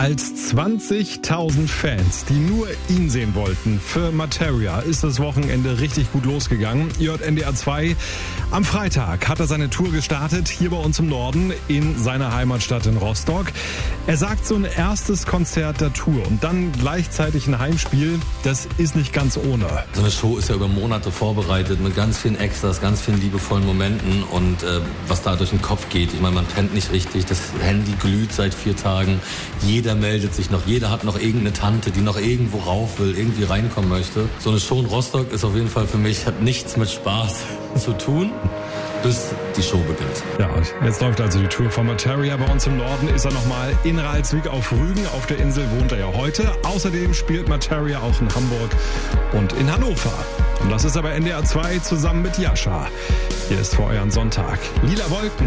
Als 20.000 Fans, die nur ihn sehen wollten, für Materia ist das Wochenende richtig gut losgegangen. NDR 2. Am Freitag hat er seine Tour gestartet, hier bei uns im Norden, in seiner Heimatstadt in Rostock. Er sagt, so ein erstes Konzert der Tour und dann gleichzeitig ein Heimspiel, das ist nicht ganz ohne. So eine Show ist ja über Monate vorbereitet mit ganz vielen Extras, ganz vielen liebevollen Momenten und was da durch den Kopf geht. Ich meine, man pennt nicht richtig, das Handy glüht seit 4 Tagen. Jeder meldet sich noch, jeder hat noch irgendeine Tante, die noch irgendwo rauf will, irgendwie reinkommen möchte. So eine Show in Rostock ist auf jeden Fall für mich, hat nichts mit Spaß zu tun, bis die Show beginnt. Ja, jetzt läuft also die Tour von Materia. Bei uns im Norden ist er nochmal in Ralswiek auf Rügen. Auf der Insel wohnt er ja heute. Außerdem spielt Materia auch in Hamburg und in Hannover. Und das ist aber NDR 2 zusammen mit Jascha. Hier ist für euren Sonntag Lila Wolken.